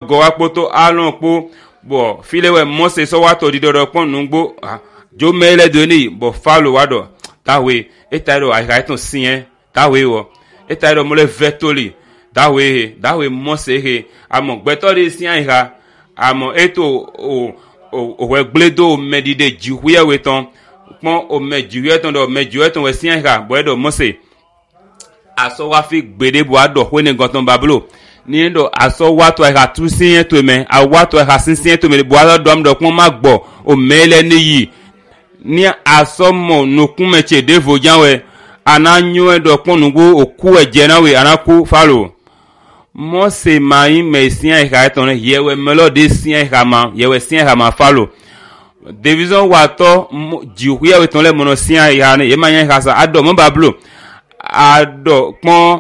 go apoto alon po bo file we Mose so wato di do pon nungbo jo mele do ni bo falo wado tawe etaro ai ton sien tawe wo etaro mo le vetoli dawe Mose he amo gbeto de sien ha amo eto o we gledo medide jihuye weton pon o mejuye ton do mejuye ton we sien ha bo do Mose aso wa fi gbede bo ado ho ni goton bablo ni ndo aso wa to ha tu sien to me a wa to ha sien to me bo ado am do pon ma gbo o mele ni yi ni aso mo nukun meche de vojanwe ananyo edo pon nugo oku eje na we anaku falo Mose mai me sien ha ton yewe melody sien ha ma yewe sien ha ma falo division wa to jihuye we ton le mono sien ha ne ye manya ha sa ado mo bablo ado pon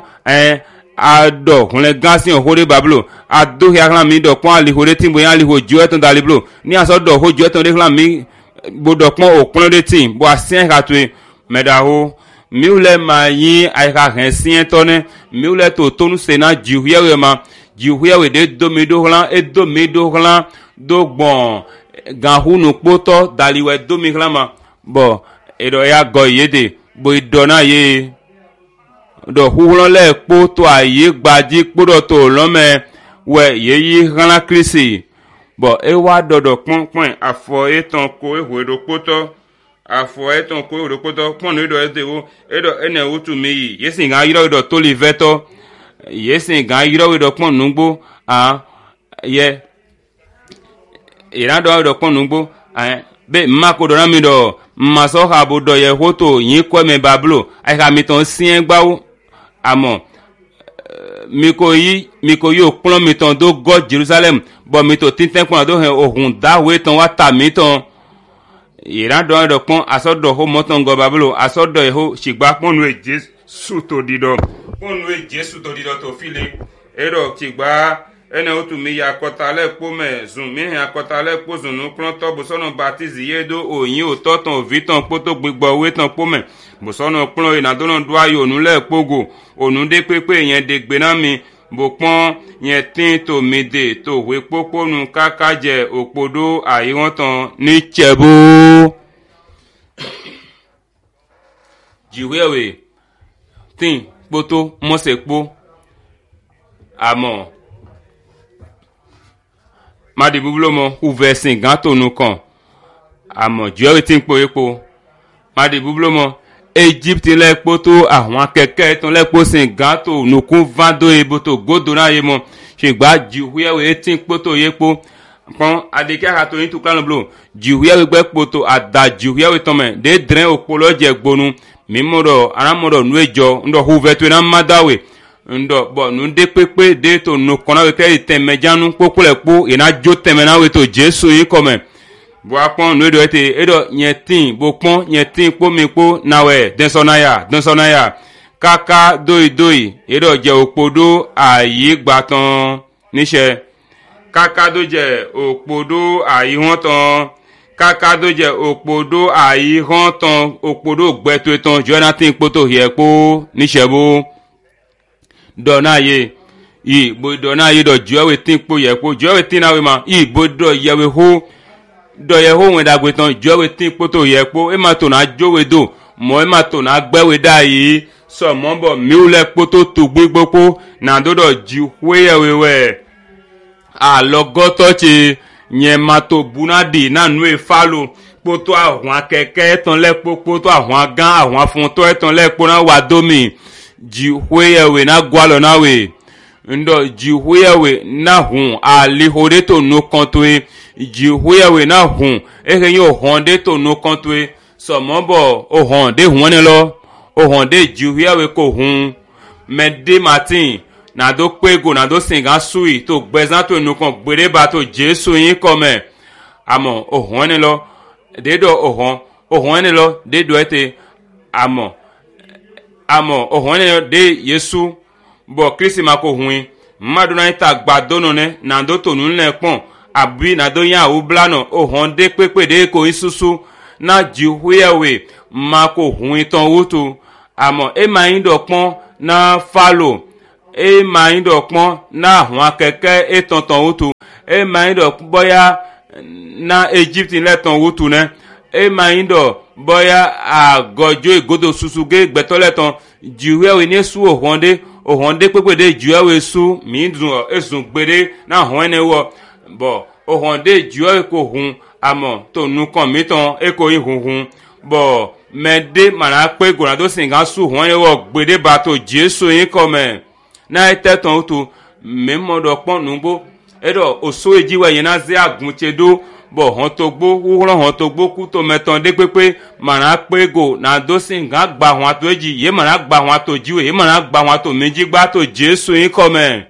ado hunle gansin hore bablo ado ya klan mi do pon ali hore tin boyan ali ho jo eton daliblo ni aso do ho jo eton de klan mi bodo pon okun de tin bo asien ka to medaho mi ule mayi ai ka hen sien to ne mi ule to tonu sena jihuye we ma jihuye we de do mi do klan do gbon gan hunu poto daliwe do mi klan ma bo edo ya go yede bo idona ye do huhulon le po to aye gbaji podo to lome we yeyi ran Kristi bo e wa dodo ponpon afo eton ko ehwedo poto afo eton ko ehwedo poto pon do edewo edo ene otu mi yesin ga yiro do to liveto yesin ga yiro do pon nugbo ye ira do pon nugbo be mako do na mi do maso ha bo do ye hoto yin ko me bablo ai ka mi ton sien gbawo amo miko yi oplon mi ton do God Jerusalem bo mi to tinten pon do hen ohun dawe ton wa ta mi ton iran do pon asodo ho moton go bablo asodo ho sigba pon nu Jesu to dido to file ero sigba ene otu mi ya kota le po me zun mi ya kota le po zun nu pon to bo sono baptize yedo oyin o to ton viton poto gbigbo we ton po me bo sono pon ina do no do ayo nu le pogo onu de pepe yen de gbe na mi bo pon yen tin to mi de to we popo nu kakaje opodo ayiwon ton ni chebo jiwewe tin poto Mose po amo madi bublo mo uversin ganto nu kan amo jiwewe tin po epo madi bublo mo Egypt le poto àwọn keke ton le po sin gato nukun vando eboto godona ye mo segba jihuye we tin poto yepo pon adeke ha to yin tu kan blo jihuye we gbe poto ada jihuye we ton me de dren opolo je gbonu mimodo aramodo nu ejo ndo huvetu na madawe ndo bo nu de pepe de to nu kona we ke temejanu popole po ina jo temena we to Jesu yin come bo apon no do ete edo yetin bo pon yetin po mi po nawe densonaya kaka doi edo je opodo ayi gbatan nise kaka do je opodo ayi won ton kaka do je opodo ayi hon ton opodo gbeto ton Jonathan poto ye po nise bo donaye yi bo donaye do jowe tin po ye po jowe tin nawe ma yi bo do yewe ho do ye ho wen dagwe ton jowe tin poto ye po e ma to na jowe do mo e ma to na gbewe da yi so mo bo mi u le poto to gbegbopo na do do ji wewe a logoto che yen ma to bunadi na nu e falo poto awon akeke ton le poto awon gan awon fun to ton le po na wa domi ji wewe na gwalo na we ndo ji wewe na hun ali hore to no kontoe jihuyewe na hun yo honde to no kontwe so mobo o honde hunne lo o honde jihuyewe ko hun mede martin na do pego na do singa sui to gbezan to no kon gbere ba to Jesu yin come amo o honne lo de do o honne lo de do ete amo o honne de Yesu bo Kristi ma ko hun mmadu na ita gbadono ne na do to nu le pon abi na do yan oblano o honde pepe de ko isusu na jihuyewe ma ko hun itan woto amo e ma yin do pon na falo e ma yin do pon na àwọn akeke etantan woto e maindo boya na Egypt leton wutu ne e maindo boya a gojo egodo susuge gbetoleton jiwe we ni su ohonde pepede jiwe we su mi dun esun gbere na hoene wo bo ohonde jiwe ko hun amo to nu kan mi ton e ko ihun bo mede mana pe gorado singa su hoene wo gbere ba to Jesu yin come na iteton utu memodo pon nugbo edo oso ejiwe yin na ze agunchedo bo hon to gbo wuran hon to gbo ku to meton de pepe mana pe go na do singa gba hon ato eji ye mana gba hon ato jiwe ye mana gba hon ato meji gba to Jesu yin come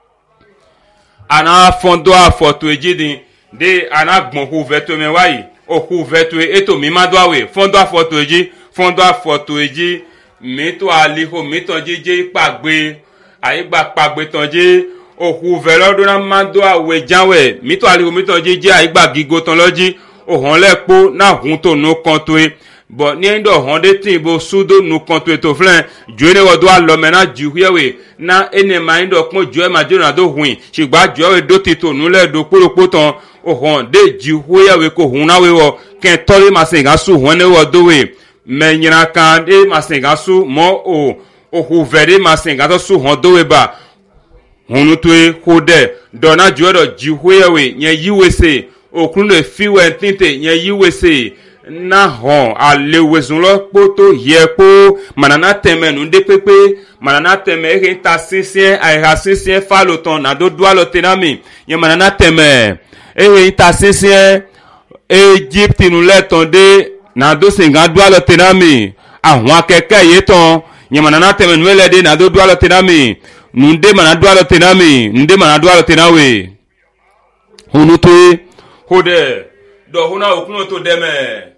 ana fondo afoto eji din de ana gbon hu veto me wayi o hu veto eto mi ma do awe fondo afoto eji mi to aliho mi to jeje pagbe ayi gba pagbe tonje oku velodo na mando awe janwe mito aliho mito jeje aigba gigo ton loji ohon lepo na hun to no kontoe bo ni ndo hon de tin bo sudo no kontoe to flen joene wodo alo mena juhyewe na ene maindo pon joe ma jona do huin sigba joe do ti to nu le do poropo ton ohon de juhyewe ko hun na we wo ken tori ma se ga su hon ne wodo we menyina kan de ma se ga su mo oku vere ma se ga to su hon do we ba hunutwe hode dona juedo jihuewe nye yiwese okunle fiwe tinte nye yiwese na hon alewezun lo poto yepo manana teme nu de pepe manana teme e ta sisien aiha sisien faloton na do dua lo tenami nye manana teme e ta sisien Egypt nu leton de na do singa dua lo tenami ahun akeke yeton nye manana teme nu ele de na do dua lo tenami nunde mana dwalo tenami nunde mana dwalo tenawe hunutwe hode do huna okuno to deme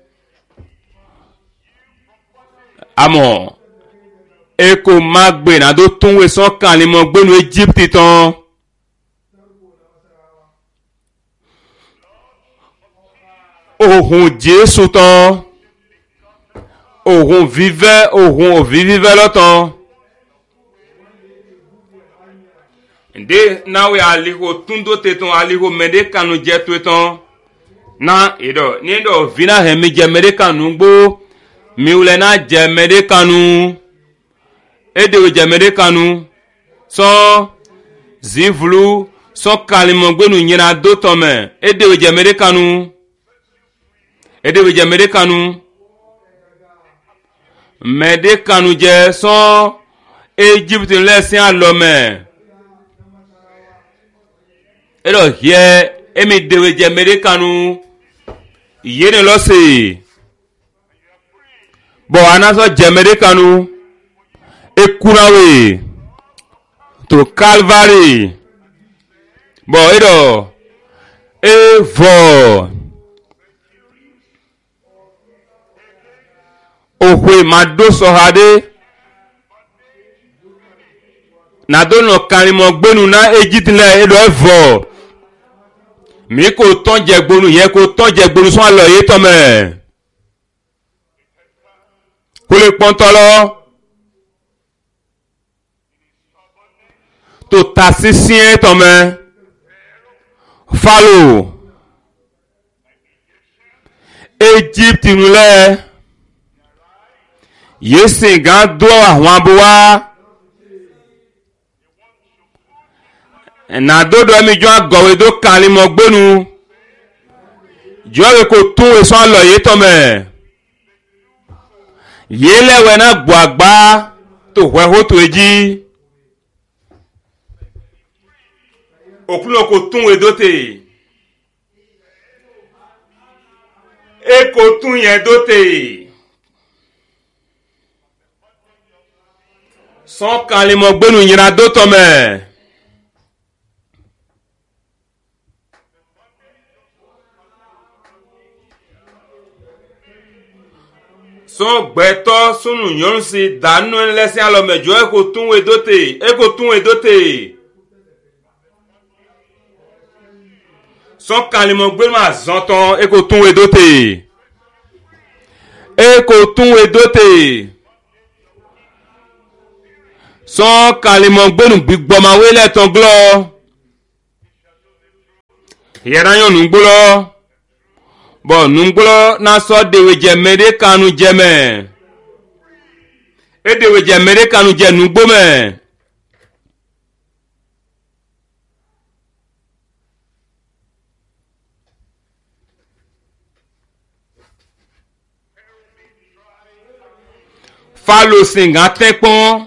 amo eko magbe na do tunwe so kan ni mo gbenu Egypt ton ohun Jesu ton ohun vive loton nde nawe aliho tundo teton aliho mede kanu je tweton na edo ni do vina hemi je mede kanu gbo mi ule na je mede kanu edewe je mede kanu so zivlu so kalimo gbenu nyina do tome edewe je mede kanu mede kanu je so Egypt lesin alome ero hie emi dewe je Americanu yene lo se bo anaso je Americanu ekurawe to Calvary bo ero evo ohwe mado sohade na dono kanimo gbenu na Egypt le ero evo mi ko ton je gbonu ye ko ton je gbonu so lo ye to me ko le pon to lo to ta sisien to me follow Egypt nu le yesi gan do àwọn abuwa na dodo mi jo agowe do kan mo gbonu jowe ko tun we so lo ye to me ye lewe na gbo agba to hwe ho to eji okulo ko tun we dote e ko tun yen dote so kan mo gbonu yira do to me so gbeto sunu yonsi danu lesin alomejo e ko tun we dote so kalimo gbenu azonton e ko tun we dote so kalimo gbenu gbigbo ma we le ton glo yera yo nungbulo bo nungbulo na so dewe jemede kanu jeme e dewe jemede kanu je nungbo me falo singa tekpon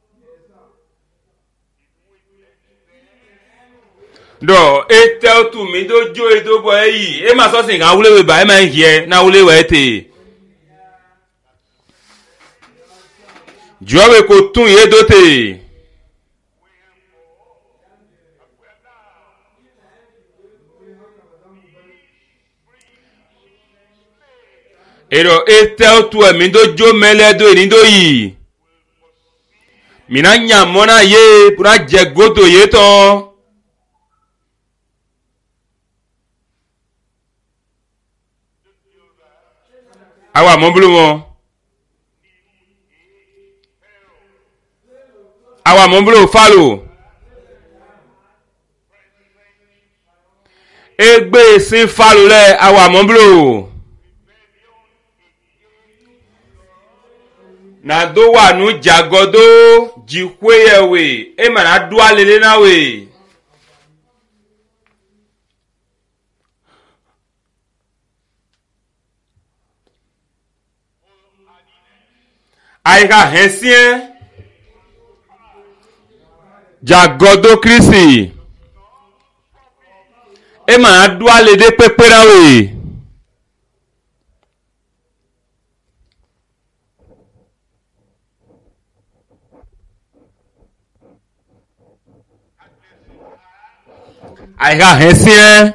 do etel tu mi do jo edo bo yi e ma so singa wulewe ba e ma hie na wulewe te jowe ko tun ye do te ero etel tu mi do jo mele do ni do yi mina nya mona ye pura je godo ye to awa mobulu mo awa mobulu falo egbe sin falo le awa mobulu na do wa nu jagodo jikweyewe e mana do alele na we aika hensien jagodo Kristi e mana do alele pepera we aika hensien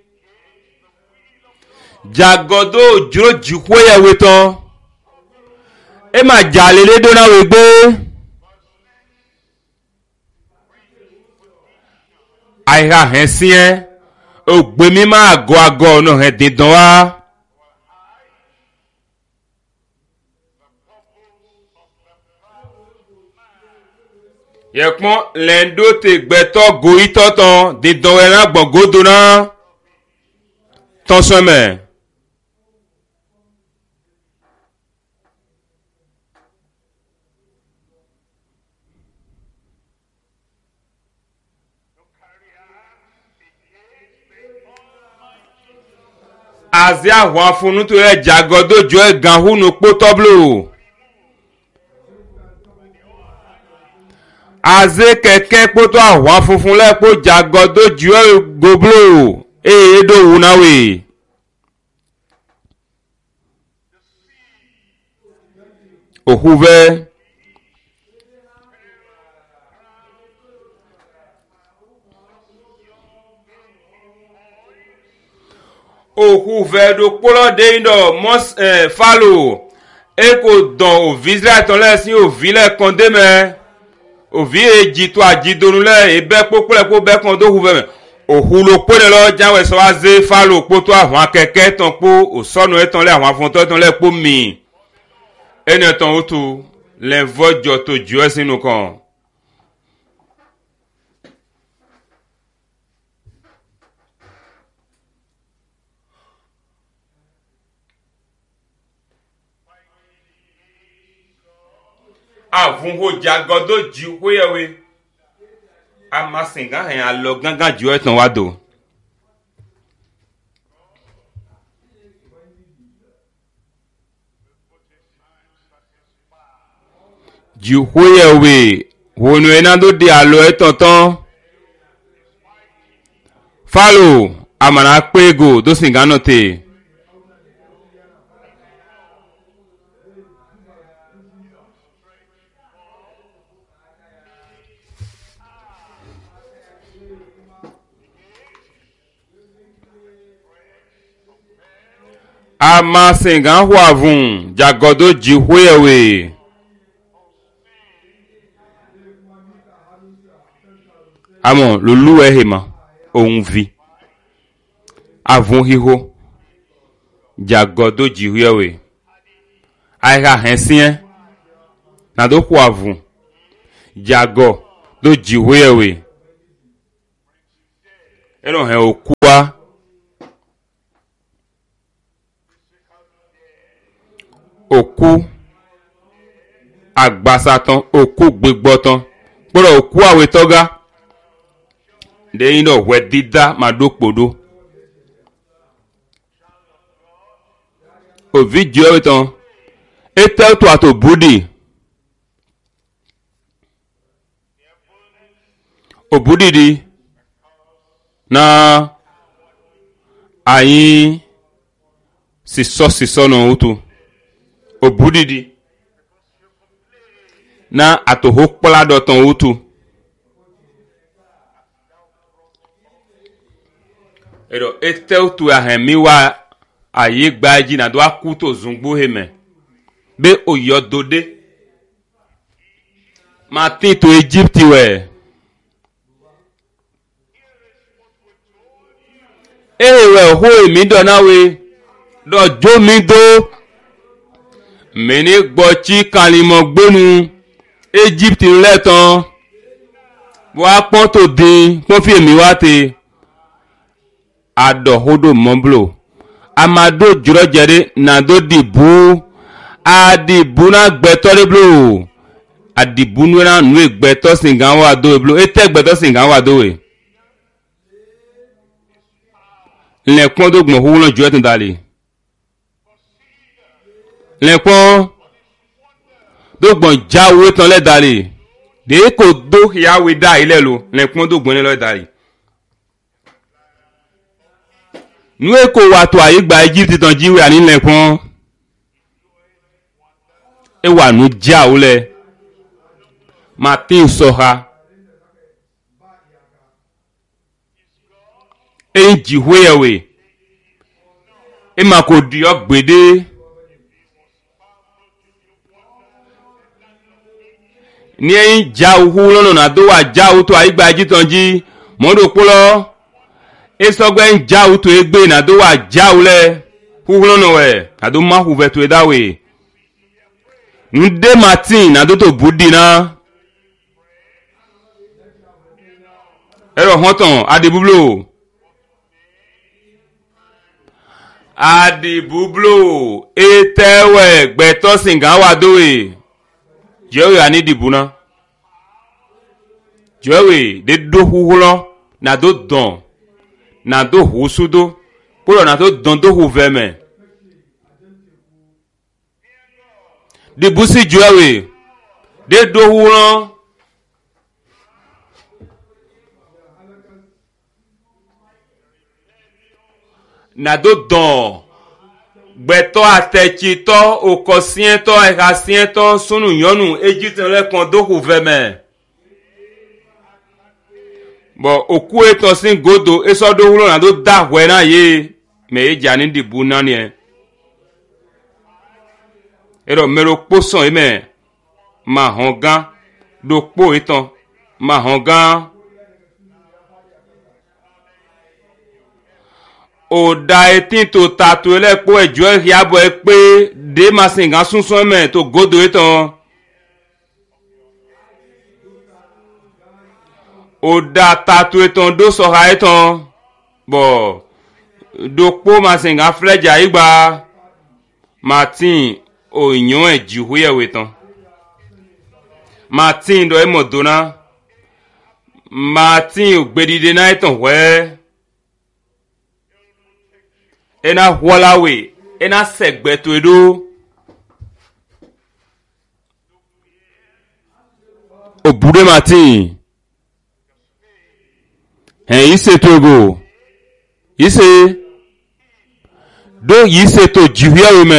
jagodo juro jikweyewe to e ma jalele do na we gbe aika hensien ogbe mi ma ago no he didan wa yekpon lendo te gbeto goyi toton didan we na gbogodo na tonso me azia hwa funu to e jagodo jo e gan hunu po toblo aze keke po to hwa funfun le po jagodo jo e goblo e do wunawe ohuve ohuve do polo de indo mos falo e ko don o visra ton le si o vile konde me o vi eji to ajidonu le e be popole ko be kon do huve me ohulo pone lo janwe so aze falo po to awon keke ton po o sonu e ton le awon afon to ton le po mi ene ton otu le vojo to ju e sinu kan avun ho jagodo ji hoyewe amasinga hen alo gangan ju etan wa do ji hoyewe wonu enando de alo etan tan falo amana pego do singa no te amasinga huavun jagodo ji hoyewe amon lulu ehema ohun vi avun hiho jagodo ji hoyewe aika hensien na do huavun jago do ji hoyewe eno he okuwa òkú agbasatan òkú gbégbọ́tán gbọ́dọ̀ òkú àwetọ́gá lẹ́yìn náà wẹ́ dídá máa dópòdó òvi jẹ́ ọ̀rẹ́ tán ètò tó àtò búdì òbúdìdì náà àyín sísọ náà ó tó òbúdìdì na atoho kpla dɔtɔn wotu eɖɔ ete wotu ahemi wa ayi gbadzi na do aku to zungbo heme be oyɔ do de ma ti to Egypt wɛ wɛ ho emi dɔ na we dɔ dzo mi do meni gbɔtsi kalimɔ gbenu Egypt lẹ́tàn wá pọ́n tó dín pọ́n fi èmi wá te adọ̀hodo mọ́blo amado jùlọ́jẹ̀dẹ́ nàdó dìbò adìbò náà gbẹ̀tọ́ déblo adìbò náà nù gbẹ̀tọ́ sìngàn wà dó eblo ètè gbẹ̀tọ́ sìngàn wà dó e lẹ́pọ́n tó gbọ̀n hóun náà jù ẹ́ tó dalè lẹ́pọ́n dógbọ̀n jáwé tán lẹ́dàrí dé kò dó ìyáwé dá ilẹ̀ lo lẹ́pọ́n dógbọ̀n lẹ́dàrí nú èkó wà tó àyígbà Egypt tán jíwé àní lẹ́pọ́n wà nú jáwé lẹ́ martin sọ́ha jìwé ẹ̀wé mà kò di ọgbèdé ní ẹ̀yìn jáwó hu lọ́nà nàdó wà jáwó tó àyígbà jítan jí mọ́dò kpọ́lọ́ esọ́gbẹ́ ń jáwó tó égbé nàdó wà jáwó lẹ́ hu lọ́nà wẹ̀ nàdó má hu vẹ̀ tó é dáwé ndé martin nàdó tó bú dì náà ẹ̀rọ hàn tán adìbúblò ètẹ́wẹ̀ gbẹ̀tọ́ sìngàn wà dówè jẹ́wé àní dìbò náà jẹ́wé dé dó huhulọ́ nà dó dàn nà dó hu súdó kúrò nà dó dàn dó hu vẹ́mẹ̀ dìbò sí jẹ́wé dé dó huhulọ́ nà dó dàn gbẹ̀tọ́ àtẹ̀tsitọ́ òkọ̀siẹ́tọ́ ẹ̀hasiẹ́tọ́ sunu nyɔnu Egypt lẹ́kàn dóhù vẹ́mẹ̀ bɔn òkú etɔ sí godo esɔdóhùn lọ́nà tó dàwẹ́ náà yé mɛ edza ní dìbò nání ɛ erɔ mɛro kpósɔn yi mɛ ma hɔn gán do kpó etɔn ma hɔn gán òdà etí tó tàtó ẹlẹ́pọ̀ ẹ̀jọ́ ìyàbọ̀ ẹ pé dé máa sin nǹkan súnsún ẹ̀mẹ̀ tó gòdò ìtàn òdà tàtó ìtàn dó sọ̀ha ìtàn bọ̀ dòpó máa sin nǹkan fúlẹ̀jà ìgbà martin òyìn ẹ̀jì húyẹ̀wò ìtàn martin dọ̀ ẹ̀mọ̀ dóná martin ògbédìde náà ìtàn wẹ́ẹ́. Ena hualawe ena segbeto edo obude martin yise togo yise do yise to jivia weme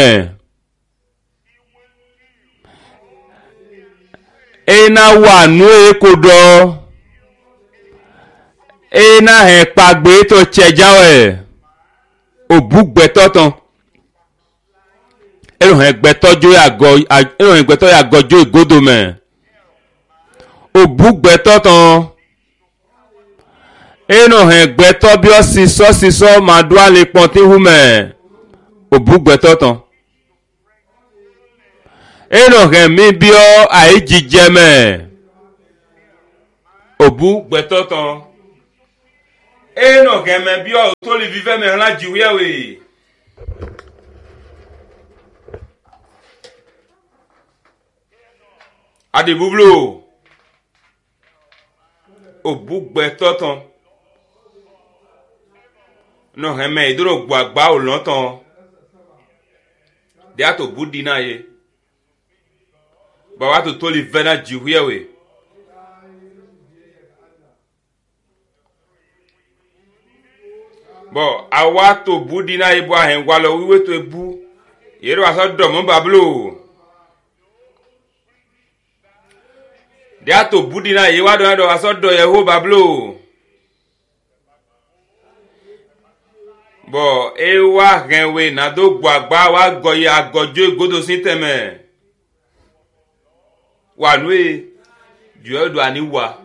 ena wa nu ekodo ena he pagbe to chejawe òbú gbẹtọ́ tán ẹ̀rọ̀hìn gbẹtọ́ yàgọ́jọ́ ìgódò mẹ́ òbú gbẹtọ́ tán ẹ̀rọ̀hìn gbẹtọ́ bí ọ́ sísọ́ màdúrà lè pọ́n tí hú mẹ́ òbú gbẹtọ́ tán ẹ̀rọ̀hìn mi bí ọ́ àìjíjẹ mẹ́ òbú gbẹtọ́ tán. Eno geme bio to li vive me la jiwe we adibublo obugbe totan no heme idoro gbagba olontan dia to budina ye baba to toli vena jiwewe bo awa to budina ye bo ahen wa lo wiwe to ebu yero aso do mo bablo dia to budina ye wa do aso do yeho bablo bo e wa genwe na do gbagba wa goye agojo egodo sinteme wa nwe ju do ani wa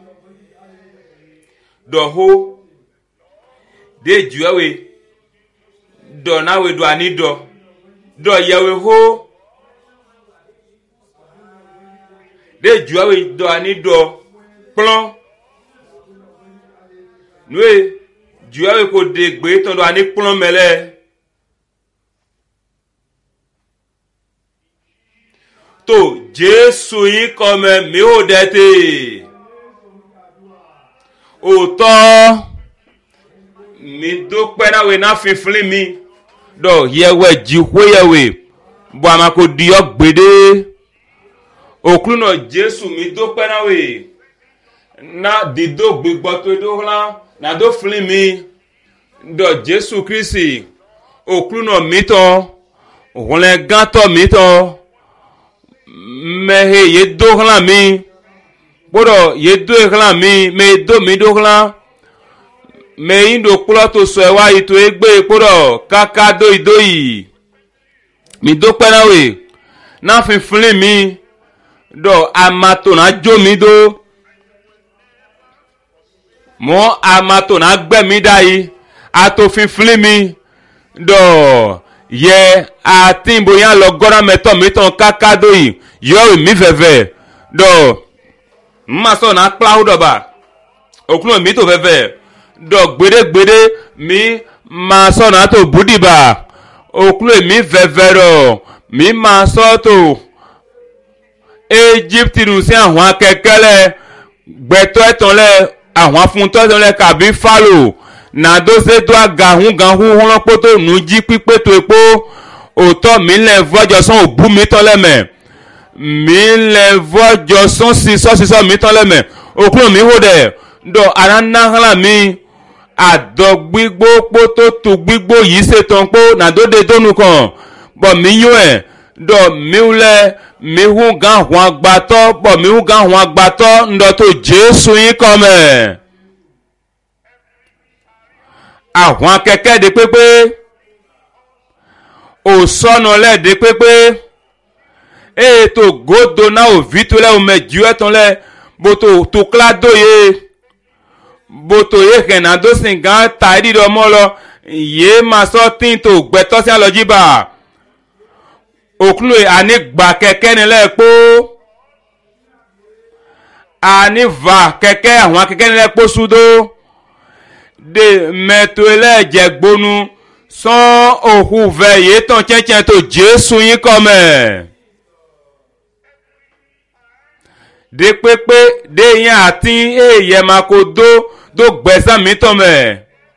do ho de juwe do na we do ani do yewe ho de juwe do ani do plon nwe juwe ko de gbe ton do ani plon mele to Jésù yin comme mi o dete òótọ́ mi dúpẹ́ náà we na fífúnlé mi dọ̀ yẹwẹ́ jíwéyẹwẹ́ bọ́ àmà kò di ọ́ gbèdé òkúrú náà Jésù mi dúpẹ́ náà we na dídó gbígbọ́ tó dó hàn na dó fúnlé mi dọ̀ Jésù Kristi òkúrú náà mi tán òun lẹ́ gántọ́ mi tán mẹ́hẹ́ yé dó hàn mi gbọ́dọ̀ yé dó hàn mi dó mi dó hàn me indo kplo to so ewa ito egbe ekporo kaka do idoyi mi do pera we na finfin mi do amato na jo mi do mo amato na gbe mi dai ato finfin mi do ye atimbo yan lo gora meton kaka do yi yo mi veve do ma so na cloud oba okuno mi to veve do gbede mi ma so na to budiba okule mi vevero mi ma so to Egypt nu si àwọn akekele gbeto eton le àwọn fun to eton le kabi falo na do se do agahun hon poto nu ji pipe to epo oto mi le vojo son obu mi ton leme mi le vojo son siso mi ton leme okule mi ho de do arana hala mi àdọ̀ gbígbó pótó tó gbígbó yìí ṣetán pó nàdóde tónú kan bọ̀ mí yún ẹ̀ dọ̀ míwúlẹ̀ míhú gan àwọn agbátọ́ bọ̀ míhú gan àwọn agbátọ́ ńdọ̀ tó Jésù yín kọ́ mẹ́. àwọn akẹ́kẹ́ de pépé òsọ́nà lẹ́ẹ̀dẹ́ pépé ètò gòdò náà òví tó lẹ́ òmẹ̀jú ẹ̀tàn lẹ́ bó tó kíládó yé boto ye kena do sin gan taidi do mo lo ye ma so tin to gbeto si alojiba okunu ani gba keke ni lepo ani va keke àwọn keke ni lepo sudo de meto eleje gbonu son ohu ve ye ton chechen to Jésù yin come de pepe de yan atin eye makodo do gbẹ̀san mi tán mẹ́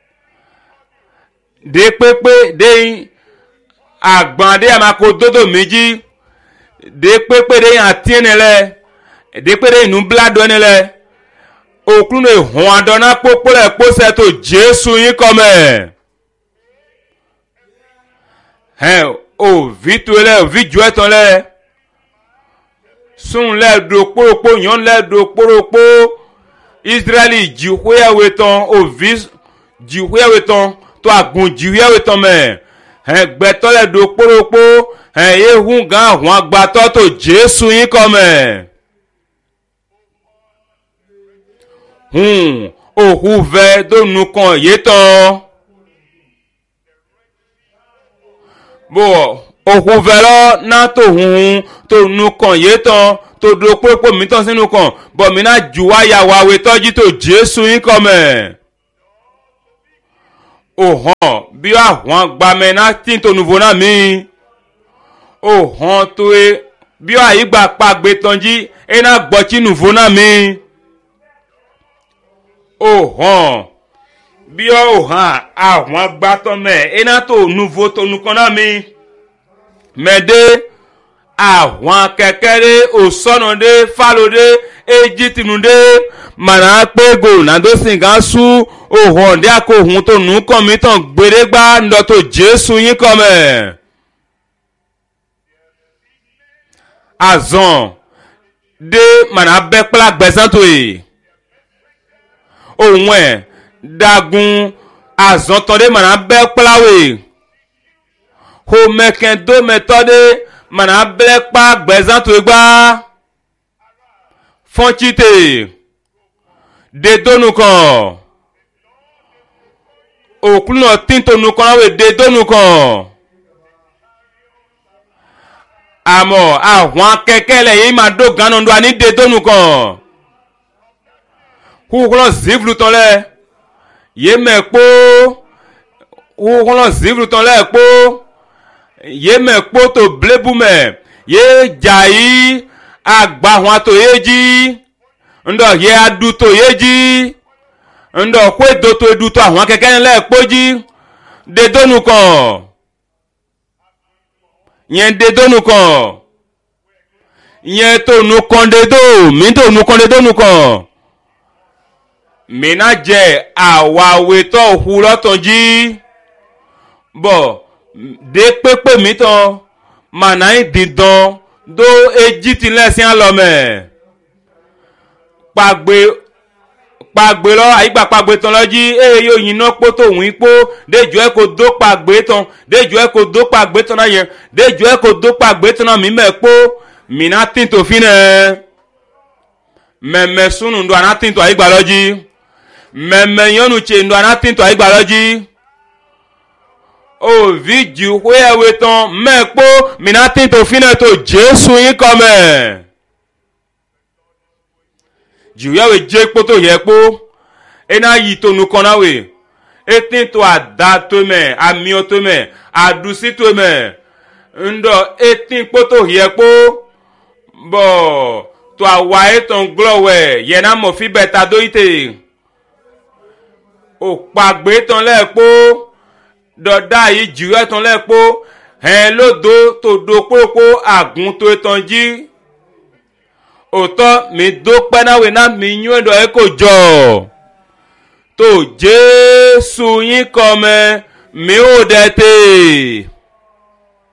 de pépé de àgbọ̀ndé àmàkò dodo méjì de pépé de àtiẹnilẹ de pépé de inú bladọ nílẹ òkúrò ìhùn àdọ́nà pópó lẹ̀ pósẹ̀ tó Jésù yín kọ́ mẹ́ òvi tó lẹ̀ òvi jù ẹ̀ tán lẹ̀ sùn lẹ̀ do kpórókpó yàn lẹ̀ do kpórókpó Israeli jihuyawe ton ovis jihuyawe ton to agun jihuyawe ton me gbeto le do poropo ehun gan àwọn agbato to Jésù yin ko me ohu ve do nu kan ye ton bo ohu ve lo na to hun to nu kan ye ton to do popo mi ton sínú kan bo mi na juwa ya wa we toji to Jésù yin ko me o han bí àwọn gba me na tin to nouveau na mi o han to e bí ayi gba pa gbe tonji ena gbochi nouveau na mi hàn bí ó hàn àwọn agbátọ́ mẹ́ ena tó nouveau tó nukọ́ na mi mẹ́dẹ́ àwọn kẹ̀kẹ́rẹ́ òsọ́nàdé fálódé ejìtìnúdé màná pé gònàdó sìnkà sú hàn dé àkó ohun tó nukọ́ mi tàn gbérégbá ńdọ́tò Jésù yín kọ́ mẹ́ azɔn de mana bɛ kpla gbɛzãto ye òun ɛ dagun azɔntɔ de mana bɛ kpla we xɔmɛkɛ domɛtɔ de mana bɛ kpa gbɛzãto ye gba fɔntsite de donu kàn òkulunɔ tintonu kàn we de donu kàn. Àmọ́ àwọn akẹ́kẹ́ lẹ́yìn máa dó gánà ńdó àní dé tónú kan kúkúrọ̀ zivlu tán lẹ́ yé mẹ́ kpó kúkúrọ̀ zivlu tán lẹ́ kpó yé mẹ́ kpó tó blébu mẹ́ yé dza yí agba hàn tó yé dzi ńdọ̀ yé adu tó yé dzi ńdọ̀ kó edo tó edu tó àwọn akẹ́kẹ́ lẹ́ kpó dzi dé tónú kan. Yẹn de donu kan yẹn tó nu kan de do mi tó nu kan de donu kan mi na jẹ àwàwé tó hu lọ́tàn jí bọ̀ de pépé mi tán màná ìdìdán dó ejì tí lẹ́sìn àlọ́mẹ̀ pàgbé lọ àyígbà pàgbé tán lọ́jí èyí òyìnbó pó tó wùn ipò déjọ́ ẹ̀ kò dó pàgbé tán déjọ́ ẹ̀ kò dó pàgbé tán náà yẹn déjọ́ ẹ̀ kò dó pàgbé tán náà mímẹ́ pó mìíràn tìǹtò fínẹ̀ mẹ̀mẹ̀ súnù ńdọ̀ àná tìǹtò àyígbà lọ́jí mẹ̀mẹ̀ yọ̀nù tse ńdọ̀ àná tìǹtò àyígbà lọ́jí òvi jù wéyẹ̀wé tán mẹ́ pó mìíràn tìǹtò fínẹ̀ tó Jésù yín kọ́ mẹ́. Jùyàwó jẹ́ kpótó yẹ kpó ena yi tó nu kọ́nà wè eti tó ada tó mẹ́ amiọ́ tó mẹ́ adusi tó mẹ́ ńdọ̀ eti kpótó yẹ kpó bọ̀ tó awa etɔn gblɔ wɛ yɛna mɔfi bɛ ta do ite òkpàgbé tán lɛ kpó dɔda yi dziwɛ tán lɛ kpó hɛn ló do tó do kpókpó àgùn tó tán dzi òtɔ mi do kpɛnawe na mi nyuɛ dɔ eko dzɔ tó Jésù yín kɔmɛ mi ò dɛ te.